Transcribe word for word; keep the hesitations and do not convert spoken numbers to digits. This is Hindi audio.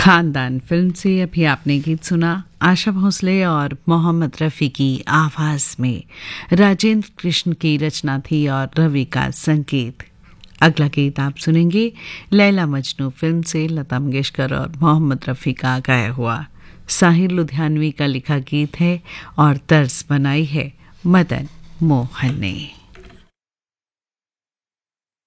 खानदान फिल्म से अभी आपने गीत सुना आशा भोसले और मोहम्मद रफ़ी की आवाज में। राजेंद्र कृष्ण की रचना थी और रवि का संगीत। अगला गीत आप सुनेंगे लैला मजनू फिल्म से, लता मंगेशकर और मोहम्मद रफ़ी का गाया हुआ। साहिर लुधियानवी का लिखा गीत है और तर्ज बनाई है मदन मोहन ने।